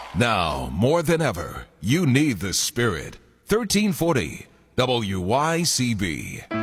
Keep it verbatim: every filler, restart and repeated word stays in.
Now, more than ever, you need the Spirit. thirteen forty W Y C B.